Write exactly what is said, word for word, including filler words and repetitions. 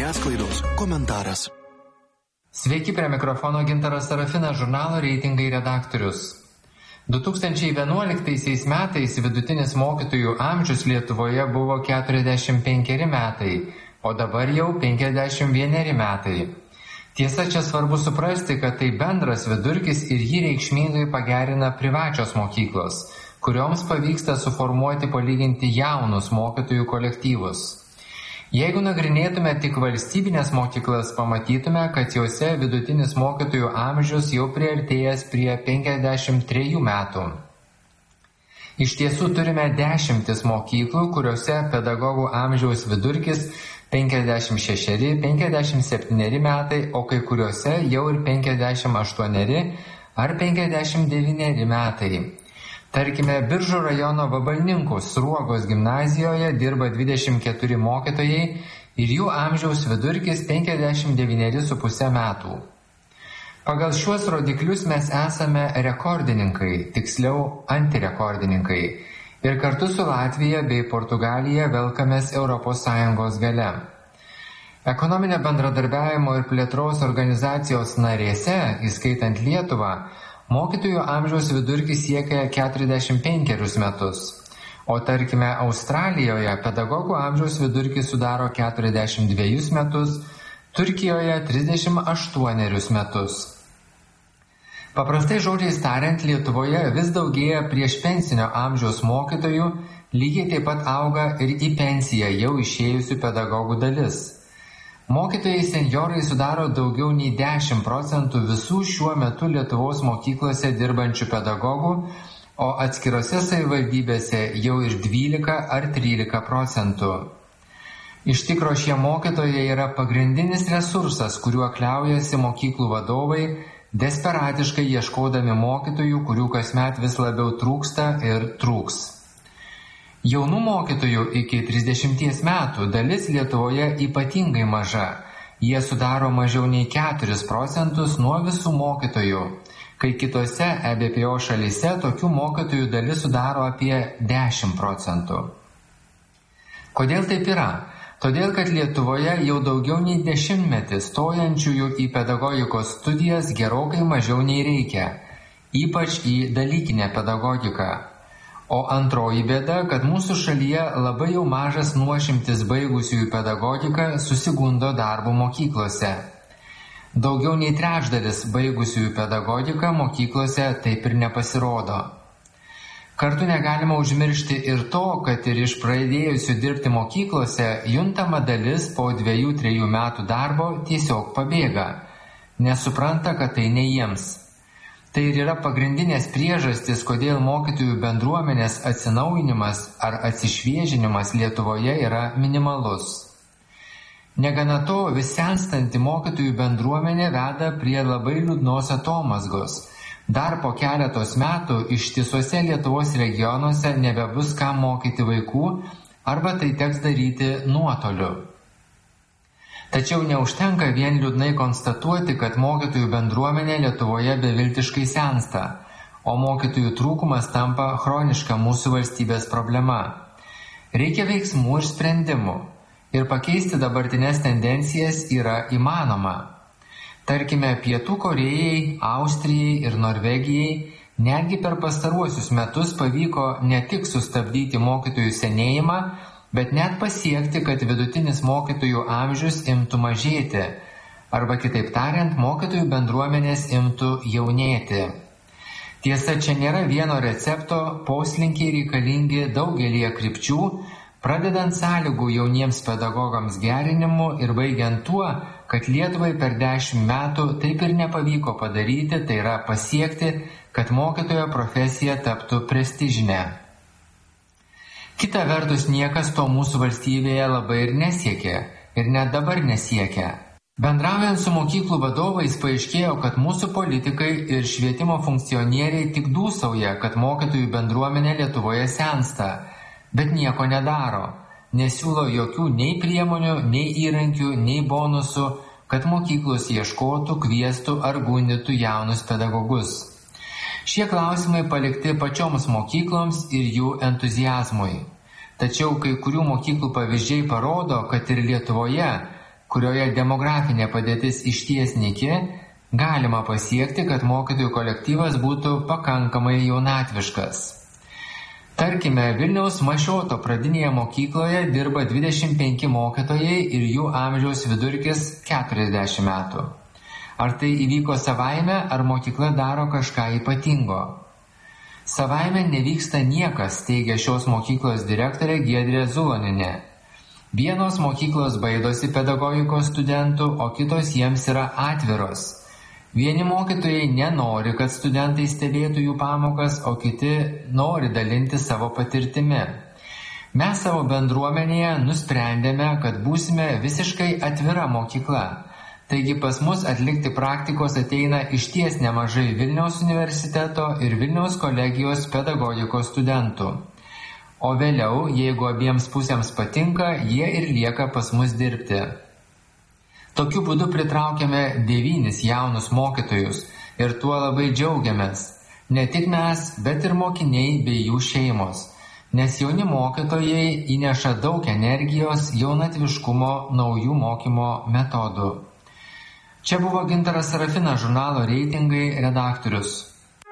žiniasklaidos komentaras. Sveiki, prie mikrofono Gintaras Sarafinas, žurnalo Reitingai redaktorius. du tūkstančiai vienuoliktaisiais metais vidutinis mokytojų amžius Lietuvoje buvo keturiasdešimt penkeri metai, o dabar jau penkiasdešimt vieneri metai. Tiesa, čia svarbu suprasti, kad tai bendras vidurkis ir jį reikšmingai pagerina privačios mokyklos, kurioms pavyksta suformuoti palyginti jaunus mokytojų kolektyvus. Jeigu nagrinėtume tik valstybinės mokyklas, pamatytume, kad jose vidutinis mokytojų amžius jau priartėjęs prie penkiasdešimt trejų metų. Iš tiesų turime dešimtis mokyklų, kuriuose pedagogų amžiaus vidurkis penkiasdešimt šešeri, penkiasdešimt septyneri metai, o kai kuriuose jau ir penkiasdešimt aštuoneri ar penkiasdešimt devyneri metai. Tarkime, Biržų rajono Vabalninkų Sruogos gimnazijoje dirba dvidešimt keturi mokytojai ir jų amžiaus vidurkis penkiasdešimt devyneri su puse metų. Pagal šiuos rodiklius mes esame rekordininkai, tiksliau antirekordininkai, ir kartu su Latvija bei Portugalija velkamės Europos Sąjungos gale. Ekonominio bendradarbiavimo ir plėtros organizacijos narėse, įskaitant Lietuvą, mokytojų amžiaus vidurkis siekia keturiasdešimt penkerius metus, o tarkime Australijoje pedagogų amžiaus vidurkis sudaro keturiasdešimt dvejus metus, Turkijoje trisdešimt aštuonerius metus. Paprastai žodžiais tariant, Lietuvoje vis daugėja priešpensinio amžiaus mokytojų, lygiai taip pat auga ir į pensiją jau išėjusių pedagogų dalis. Mokytojai senjorai sudaro daugiau nei dešimt procentų visų šiuo metu Lietuvos mokyklose dirbančių pedagogų, o atskirose savivaldybėse jau ir dvylika ar trylika procentų. Iš tikro šie mokytojai yra pagrindinis resursas, kuriuo kliaujasi mokyklų vadovai, desperatiškai ieškodami mokytojų, kurių kasmet vis labiau trūksta ir trūks. Jaunų mokytojų iki trisdešimties metų dalis Lietuvoje ypatingai maža. Jie sudaro mažiau nei keturis procentus nuo visų mokytojų, kai kitose E B P O šalyse tokių mokytojų dalis sudaro apie dešimt procentų. Kodėl taip yra? Todėl, kad Lietuvoje jau daugiau nei dešimtmetį stojančiųjų į pedagogikos studijas gerokai mažiau nei reikia, ypač į dalykinę pedagogiką. O antroji bėda, kad mūsų šalyje labai jau mažas nuošimtis baigusiųjų pedagogiką susigundo darbo mokyklose. Daugiau nei trečdalis baigusiųjų pedagogiką mokyklose taip ir nepasirodo. Kartu negalima užmiršti ir to, kad ir iš pradėjusių dirbti mokyklose juntama dalis po dviejų, trejų metų darbo tiesiog pabėga, nes supranta, kad tai ne jiems. Tai ir yra pagrindinės priežastis, kodėl mokytojų bendruomenės atsinaujinimas ar atsišviežinimas Lietuvoje yra minimalus. Negana to, vis senstanti mokytojų bendruomenė veda prie labai liūdnos atomazgos. Dar po keletos metų ištisuose Lietuvos regionuose nebebus kam mokyti vaikų arba tai teks daryti nuotoliu. Tačiau neužtenka vien liūdnai konstatuoti, kad mokytojų bendruomenė Lietuvoje beviltiškai sensta, o mokytojų trūkumas tampa chroniška mūsų valstybės problema. Reikia veiksmų ir sprendimų, ir pakeisti dabartinės tendencijas yra įmanoma. Tarkime, Pietų Korėjai, Austrijai ir Norvegijai netgi per pastaruosius metus pavyko ne tik sustabdyti mokytojų senėjimą, bet net pasiekti, kad vidutinis mokytojų amžius imtų mažėti, arba kitaip tariant, mokytojų bendruomenės imtų jaunėti. Tiesa, čia nėra vieno recepto, poslinkiai reikalingi daugelie krypčių, pradedant sąlygų jauniems pedagogams gerinimu ir baigiant tuo, kad Lietuvai per dešimt metų taip ir nepavyko padaryti, tai yra pasiekti, kad mokytojo profesija taptų prestižinė. Kita vertus, niekas to mūsų valstybėje labai ir nesiekė, ir net dabar nesiekia. Bendraujant su mokyklų vadovais paaiškėjo, kad mūsų politikai ir švietimo funkcionieriai tik dūsauja, kad mokytojų bendruomenė Lietuvoje sensta, bet nieko nedaro, nesiūlo jokių nei priemonių, nei įrankių, nei bonusų, kad mokyklos ieškotų, kviestų ar gundytų jaunus pedagogus. Šie klausimai palikti pačioms mokykloms ir jų entuziazmui. Tačiau kai kurių mokyklų pavyzdžiai parodo, kad ir Lietuvoje kurioje demografinė padėtis išties nyki, galima pasiekti, kad mokytojų kolektyvas būtų pakankamai jaunatviškas. Tarkime, Vilniaus Mašioto pradinėje mokykloje dirba dvidešimt penki mokytojai ir jų amžiaus vidurkis keturiasdešimt metų. Ar tai įvyko savaime, ar mokykla daro kažką ypatingo? Savaime nevyksta niekas, teigia šios mokyklos direktorė Giedrė Zulonienė. Vienos mokyklos baidosi pedagogikos studentų, o kitos jiems yra atviros. Vieni mokytojai nenori, kad studentai stebėtų jų pamokas, o kiti nori dalinti savo patirtimi. Mes savo bendruomenėje nusprendėme, kad būsime visiškai atvira mokykla. Taigi pas mus atlikti praktikos ateina išties nemažai Vilniaus universiteto ir Vilniaus kolegijos pedagogikos studentų. O vėliau, jeigu abiems pusėms patinka, jie ir lieka pas mus dirbti. Tokiu būdu pritraukėme devynis jaunus mokytojus ir tuo labai džiaugiamės. Ne tik mes, bet ir mokiniai bei jų šeimos, nes jauni mokytojai įneša daug energijos, jaunatviškumo, naujų mokymo metodų. Čia buvo Gintaras Sarafinas, žurnalo Reitingai redaktorius.